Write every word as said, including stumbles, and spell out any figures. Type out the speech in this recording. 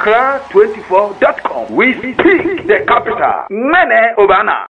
accra twenty-four dot com. We speak the capital. Mene Obana.